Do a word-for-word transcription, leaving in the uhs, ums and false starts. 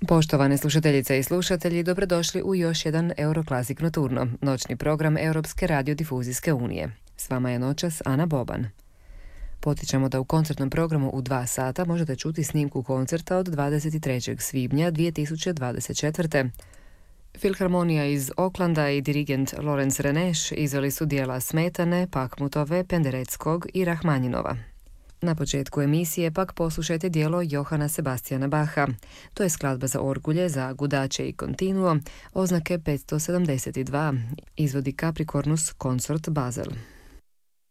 Poštovane slušateljice i slušatelji, dobrodošli u još jedan Euroclassic Nocturno, noćni program Europske radiodifuzijske unije. S vama je noćas Ana Boban. Potičemo da u koncertnom programu u dva sata možete čuti snimku koncerta od dvadeset trećeg svibnja dvije tisuće dvadeset četvrte. Filharmonija iz Oklanda i dirigent Lorenz Reneš izveli su dijela Smetane, Pakmutove, Pendereckog i Rahmanjinova. Na početku emisije pak poslušajte dijelo Johana Sebastiana Bacha. To je skladba za orgulje, za gudače i kontinuo, oznake petsto sedamdeset dva, izvodi Capricornus Consort Basel.